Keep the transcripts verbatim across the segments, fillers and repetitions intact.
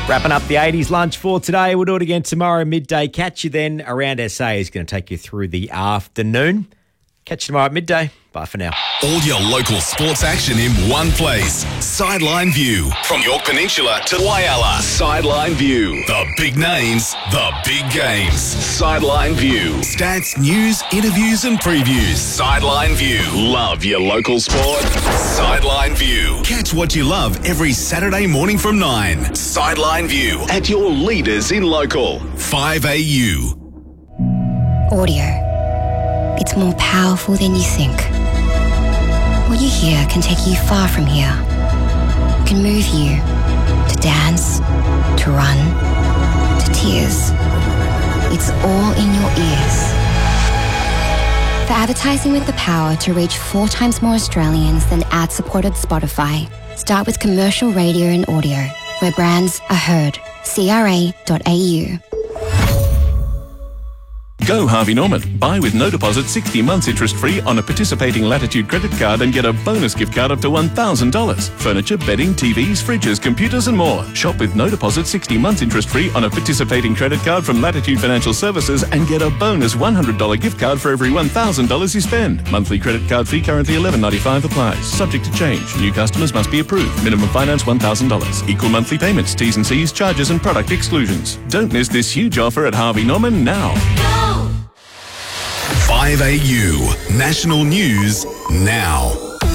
Wrapping up the eighties lunch for today. We'll do it again tomorrow midday. Catch you then. Around S A is going to take you through the afternoon. Catch you tomorrow at midday. Bye for now. All your local sports action in one place. Sideline View. From York Peninsula to Whyalla. Sideline View. The big names, the big games. Sideline View. Stats, news, interviews and previews. Sideline View. Love your local sport. Sideline View. Catch what you love every Saturday morning from nine. Sideline View. At your leaders in local. five A U. Audio. It's more powerful than you think. What you hear can take you far from here. Can move you to dance, to run, to tears. It's all in your ears. For advertising with the power to reach four times more Australians than ad-supported Spotify, start with commercial radio and audio, where brands are heard. C R A dot A U. Go Harvey Norman. Buy with no deposit sixty months interest-free on a participating Latitude credit card and get a bonus gift card up to one thousand dollars. Furniture, bedding, T Vs, fridges, computers and more. Shop with no deposit sixty months interest-free on a participating credit card from Latitude Financial Services and get a bonus one hundred dollars gift card for every one thousand dollars you spend. Monthly credit card fee currently eleven ninety-five applies. Subject to change. New customers must be approved. Minimum finance one thousand dollars. Equal monthly payments, T's and C's, charges and product exclusions. Don't miss this huge offer at Harvey Norman now. five A U. National News now.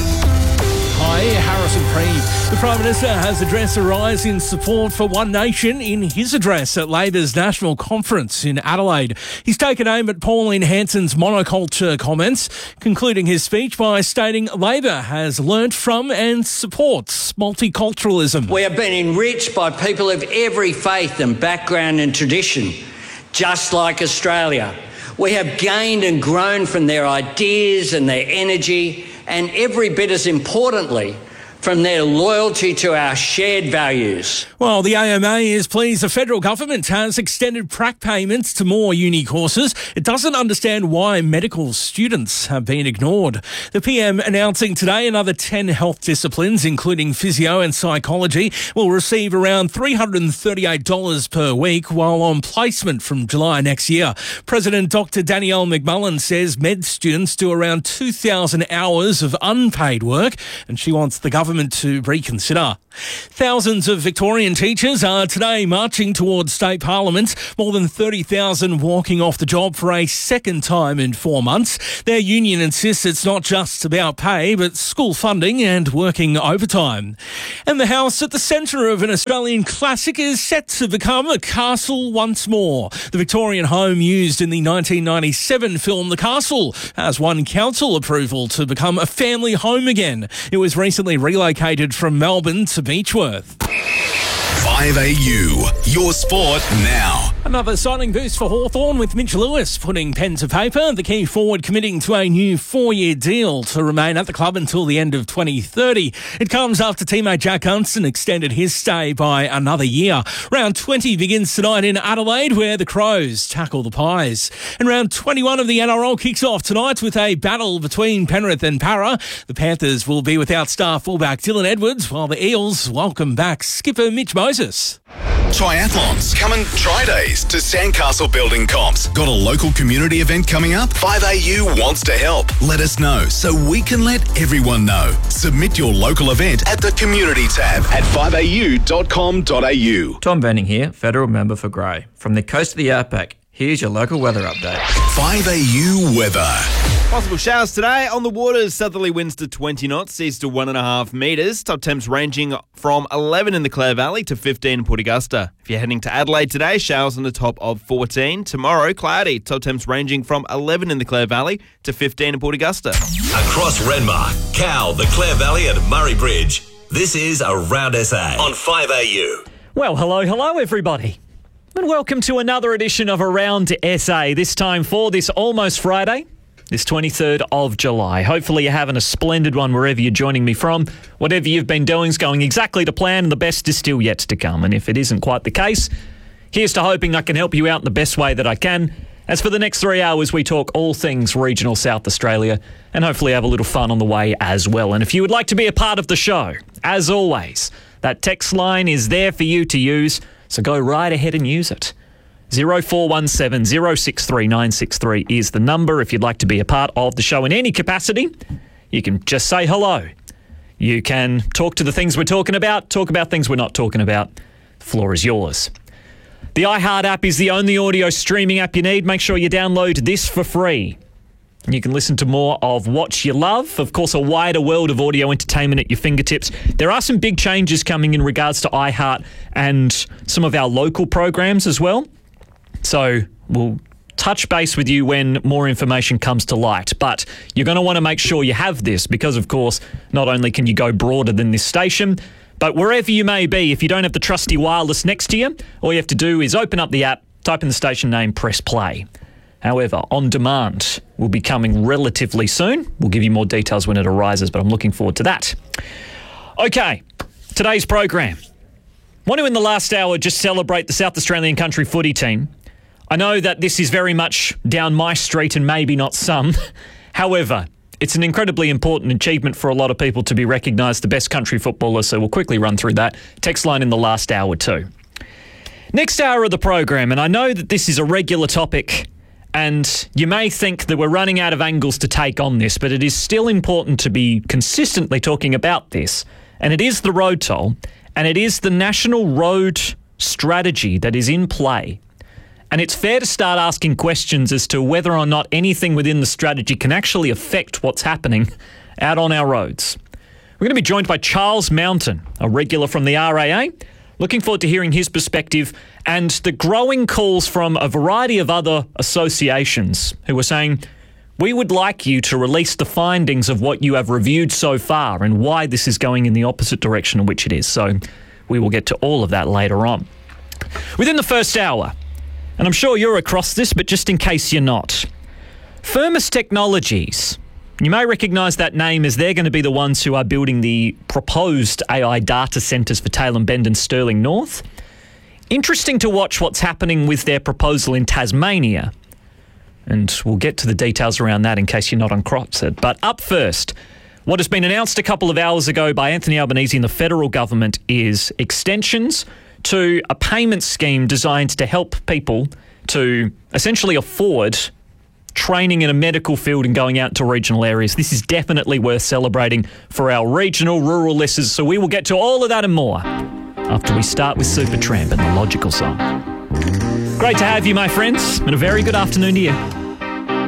Hi, Harrison Preeve. The Prime Minister has addressed a rise in support for One Nation in his address at Labor's National Conference in Adelaide. He's taken aim at Pauline Hanson's monoculture comments, concluding his speech by stating Labor has learnt from and supports multiculturalism. We have been enriched by people of every faith and background and tradition, just like Australia. We have gained and grown from their ideas and their energy, and every bit as importantly, from their loyalty to our shared values. Well, the A M A is pleased the federal government has extended prac payments to more uni courses. It doesn't understand why medical students have been ignored. The P M announcing today another ten health disciplines, including physio and psychology, will receive around three hundred thirty-eight dollars per week while on placement from July next year. President Doctor Danielle McMullen says med students do around two thousand hours of unpaid work, and she wants the government to reconsider. Thousands of Victorian teachers are today marching towards state parliament, more than thirty thousand walking off the job for a second time in four months. Their union insists it's not just about pay, but school funding and working overtime. And the house at the centre of an Australian classic is set to become a castle once more. The Victorian home used in the nineteen ninety-seven film The Castle has won council approval to become a family home again. It was recently relocated from Melbourne to Beechworth. five A U. Your sport now. Another signing boost for Hawthorn with Mitch Lewis putting pen to paper. The key forward committing to a new four-year deal to remain at the club until the end of twenty thirty. It comes after teammate Jack Hunston extended his stay by another year. Round twenty begins tonight in Adelaide, where the Crows tackle the Pies. And round twenty-one of the N R L kicks off tonight with a battle between Penrith and Para. The Panthers will be without star fullback Dylan Edwards, while the Eels welcome back skipper Mitch Moses. Triathlons. Coming Tri Days to Sandcastle Building Comps. Got a local community event coming up? five A U wants to help. Let us know so we can let everyone know. Submit your local event at the Community tab at five A U dot com dot A U. Tom Benning here, Federal Member for Grey. From the coast of the outback, here's your local weather update. five A U weather. Possible showers today on the waters. Southerly winds to twenty knots, seas to one and a half metres. Top temps ranging from eleven in the Clare Valley to fifteen in Port Augusta. If you're heading to Adelaide today, showers on the top of fourteen. Tomorrow, cloudy. Top temps ranging from eleven in the Clare Valley to fifteen in Port Augusta. Across Renmark, Cow, the Clare Valley and Murray Bridge. This is Around S A on five A U. Well, hello, hello, everybody. And welcome to another edition of Around S A, this time for this almost Friday, this twenty-third of July. Hopefully you're having a splendid one wherever you're joining me from. Whatever you've been doing is going exactly to plan, and the best is still yet to come. And if it isn't quite the case, here's to hoping I can help you out in the best way that I can. As for the next three hours, we talk all things regional South Australia and hopefully have a little fun on the way as well. And if you would like to be a part of the show, as always, that text line is there for you to use. So go right ahead and use it. zero four one seven, zero six three, nine six three is the number if you'd like to be a part of the show in any capacity. You can just say hello. You can talk to the things we're talking about, talk about things we're not talking about. The floor is yours. The iHeart app is the only audio streaming app you need. Make sure you download this for free. You can listen to more of what you love. Of course, a wider world of audio entertainment at your fingertips. There are some big changes coming in regards to iHeart and some of our local programs as well. So we'll touch base with you when more information comes to light. But you're going to want to make sure you have this because, of course, not only can you go broader than this station, but wherever you may be, if you don't have the trusty wireless next to you, all you have to do is open up the app, type in the station name, press play. However, On Demand will be coming relatively soon. We'll give you more details when it arises, but I'm looking forward to that. Okay, today's program. Want to, in the last hour, just celebrate the South Australian country footy team. I know that this is very much down my street and maybe not some. However, it's an incredibly important achievement for a lot of people to be recognised the best country footballer, so we'll quickly run through that. Text line in the last hour too. Next hour of the program, and I know that this is a regular topic, and you may think that we're running out of angles to take on this, but it is still important to be consistently talking about this, and it is the road toll, and it is the national road strategy that is in play. And it's fair to start asking questions as to whether or not anything within the strategy can actually affect what's happening out on our roads. We're going to be joined by Charles Mountain, a regular from the R A A. Looking forward to hearing his perspective and the growing calls from a variety of other associations who are saying, we would like you to release the findings of what you have reviewed so far and why this is going in the opposite direction in which it is. So we will get to all of that later on. Within the first hour, and I'm sure you're across this, but just in case you're not, Firmus Technologies. You may recognise that name as they're going to be the ones who are building the proposed A I data centres for Tailem Bend and Stirling North. Interesting to watch what's happening with their proposal in Tasmania. And we'll get to the details around that in case you're not on Crossed. But up first, what has been announced a couple of hours ago by Anthony Albanese and the federal government is extensions to a payment scheme designed to help people to essentially afford training in a medical field and going out to regional areas. This is definitely worth celebrating for our regional rural listeners. So we will get to all of that and more after we start with Supertramp and the Logical Song. Great to have you, my friends, and a very good afternoon to you.